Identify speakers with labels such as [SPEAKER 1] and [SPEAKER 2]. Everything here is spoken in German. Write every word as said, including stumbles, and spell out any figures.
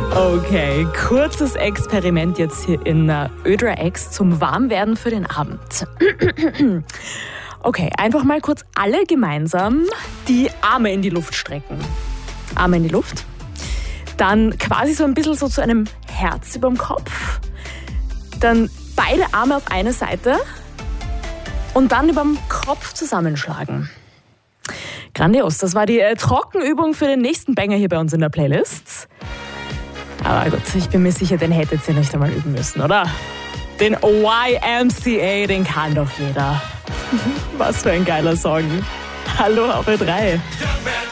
[SPEAKER 1] Okay, kurzes Experiment jetzt hier in Ödra X zum Warmwerden für den Abend. Okay, einfach mal kurz alle gemeinsam die Arme in die Luft strecken. Arme in die Luft. Dann quasi so ein bisschen so zu einem Herz überm Kopf. Dann beide Arme auf eine Seite und dann überm Kopf zusammenschlagen. Grandios, das war die äh, Trockenübung für den nächsten Banger hier bei uns in der Playlist. Aber gut, ich bin mir sicher, den hättet ihr nicht einmal üben müssen, oder? Den Y M C A, den kann doch jeder. Was für ein geiler Song. Hallo auf Ö drei.